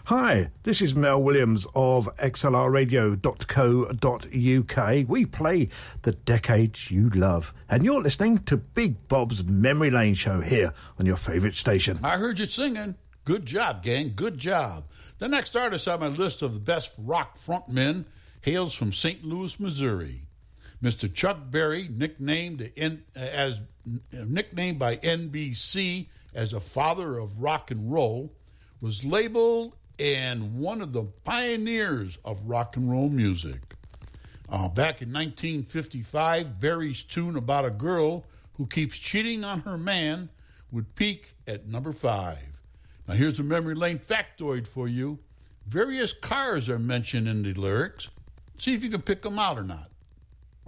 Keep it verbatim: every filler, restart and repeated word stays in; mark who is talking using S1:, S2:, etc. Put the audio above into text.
S1: Hi, this is Mel Williams of X L R radio dot co dot U K. We play the decades you love, and you're listening to Big Bob's Memory Lane Show here on your favourite station.
S2: I heard you singing. Good job, gang. Good job. The next artist on my list of the best rock frontmen hails from Saint Louis, Missouri. Mister Chuck Berry, nicknamed as nicknamed by N B C as a father of rock and roll, was labeled and one of the pioneers of rock and roll music. Uh, back in nineteen fifty-five, Berry's tune about a girl who keeps cheating on her man would peak at number five. Now here's a memory lane factoid for you. Various cars are mentioned in the lyrics. See if you can pick them out or not.